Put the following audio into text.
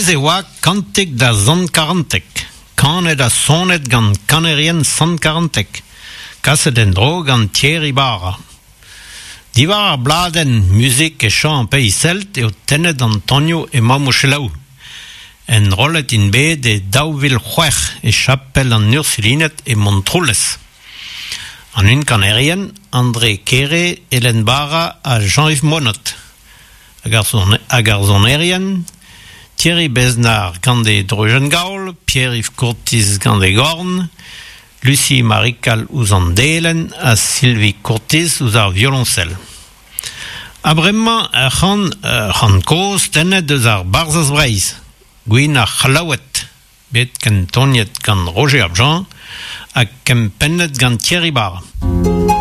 Prez e oa kantek da zan karantek. Kanet a sonet gant kanerien san karantek. Kaset en dro gant Thierry Bara. Divar ar bladen musik e chant pei selt eo tennet Antonio e Mamouchelau. En rollet in bet e daouvil c'hwech e chapel an Ursilinet e Montroulez. An un kanerien, André Kere, Hélène Bara a Jean-Yves Monot. Hag ar zonerien, Thierry Besnard gant e Drogengaul, Pierre-Yves Courtis gant e Gorn, Lucie Marical ouz an delen a Sylvie Courtis ouz ar violoncel. Abremma c'han koz tennet eus ar barzaz breiz, gwin ar c'halawet, bet ken toniet gant Roger Abjan, hag ken pennet gant Thierry Bara.